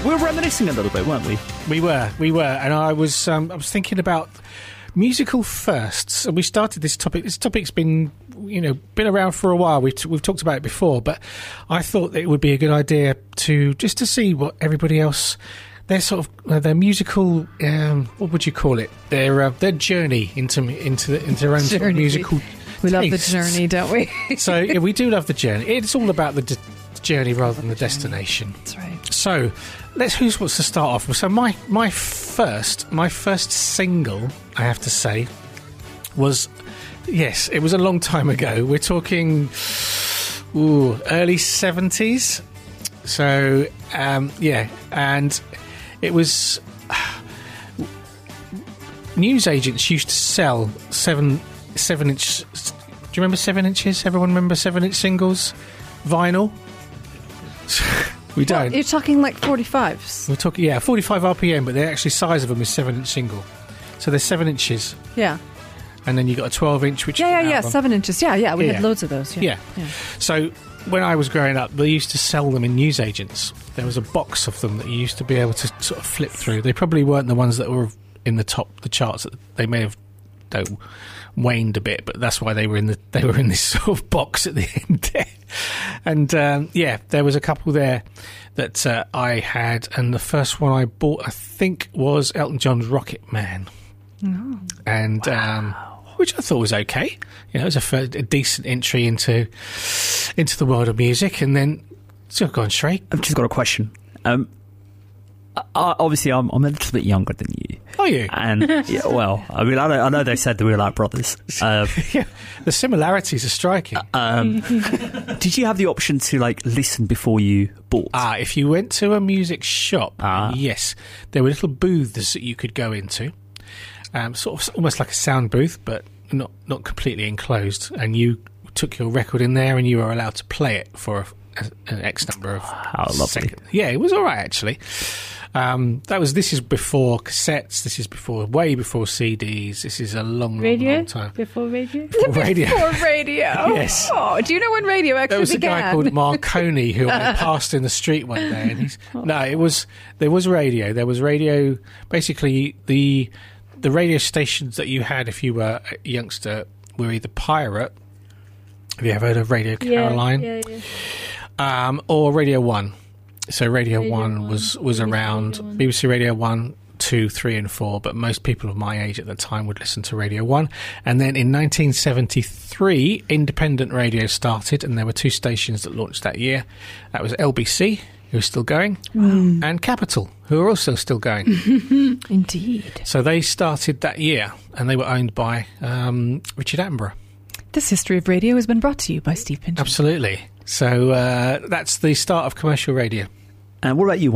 We were reminiscing a little bit, weren't we? We were, and I was thinking about musical firsts, and we started this topic. This topic's been around for a while. We've talked about it before, but I thought it would be a good idea to see what everybody else, their sort of their musical, what would you call it? Their journey into their own sort of musical. We love the tastes. journey, don't we? So yeah, we do love the journey. It's all about the journey rather than the destination. That's right. So who wants to start off with? So my first single, I have to say, was, yes, it was a long time ago. We're talking early 70s. So yeah, and it was newsagents used to sell 7-inch. Do you remember 7 inches? Everyone remember 7-inch singles, vinyl? We don't. You're talking like 45s. We're talking 45 RPM, but the actually size of them is 7-inch single. So they're 7 inches, Yeah. and then you got a 12-inch, which Yeah. 7 inches. Yeah. We had Yeah. loads of those. Yeah. So when I was growing up, they used to sell them in newsagents. There was a box of them that you used to be able to sort of flip through. They probably weren't the ones that were in the charts. They may have waned a bit, but that's why they were in this sort of box at the end there. And there was a couple there that I had, and the first one I bought, I think, was Elton John's Rocket Man. Oh. And which I thought was okay. It was a decent entry into the world of music. And then, so I've gone straight. I've just got a question. Obviously, I'm a little bit younger than you. Are you? And I know they said that we were like brothers. Yeah, the similarities are striking. Did you have the option to listen before you bought? If you went to a music shop, yes, there were little booths that you could go into, sort of almost like a sound booth, but not completely enclosed. And you took your record in there, and you were allowed to play it for an X number of seconds. Yeah, it was all right actually. This is before cassettes. This is way before CDs. This is a long time. Before radio? Before radio. Before radio. Yes. Oh, do you know when radio actually There was began? a guy called Marconi who I passed in the street one day, and there was radio. There was radio. Basically, the radio stations that you had if you were a youngster were either pirate. Have you ever heard of Radio Caroline? Yeah. Or Radio 1. So Radio 1 was around, BBC Radio 1, 2, 3 and 4, but most people of my age at the time would listen to Radio 1. And then in 1973, independent radio started, and there were two stations that launched that year. That was LBC, who is still going, and Capital, who are also still going. Indeed. So they started that year, and they were owned by Richard Attenborough. This History of Radio has been brought to you by Steve Pinchon. Absolutely. So that's the start of commercial radio. And what about you?